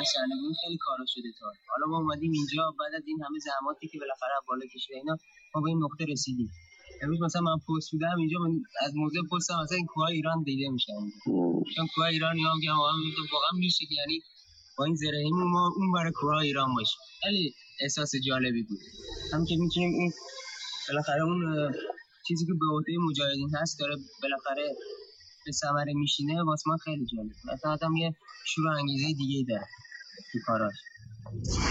سرنگون خیلی کارا شده تا حالا ما اومدیم اینجا بعد از این همه زحماتی که بالاخره بالا کشیده اینا ما به این نقطه رسیدیم. امروز مثلا من پست بودم اینجا، من از موزه پستم مثلا این کوه ایران دیده میشن، چون کوه ایران یا میگم واقعا میشه که یعنی با این زرهیمون ما اون برای کوه ایران باشیم. خیلی احساس جالبی بود، هم که میتونیم اون بالاخره اون چیزی که به عهده مجاهدین هست داره بالاخره به ثمره میشینه. واسه من خیلی جالب، مثلا آدم یه شور و انگیزه دیگه داره تو کاراش.